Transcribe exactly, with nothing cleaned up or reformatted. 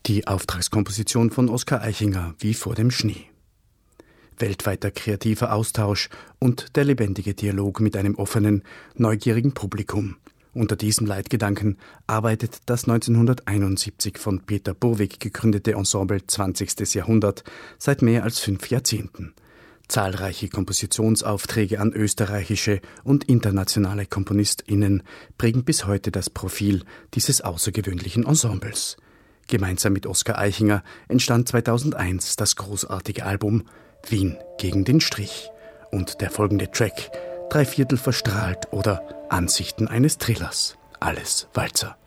Die Auftragskomposition von Oskar Eichinger, Wie vor dem Schnee. Weltweiter kreativer Austausch und der lebendige Dialog mit einem offenen, neugierigen Publikum. Unter diesem Leitgedanken arbeitet das neunzehnhunderteinundsiebzig von Peter Burweg gegründete Ensemble zwanzigstes Jahrhundert seit mehr als fünf Jahrzehnten. Zahlreiche Kompositionsaufträge an österreichische und internationale KomponistInnen prägen bis heute das Profil dieses außergewöhnlichen Ensembles. Gemeinsam mit Oskar Eichinger entstand zweitausendeins das großartige Album Wien gegen den Strich und der folgende Track Dreiviertel verstrahlt oder Ansichten eines Thrillers. Alles Walzer.